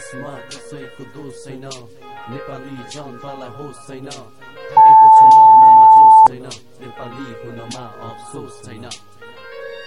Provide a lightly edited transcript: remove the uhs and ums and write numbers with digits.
यसमा कसैको दोष छैन नेपाली जनतालाई होस छैन थाकेको छु ममा जोस छैन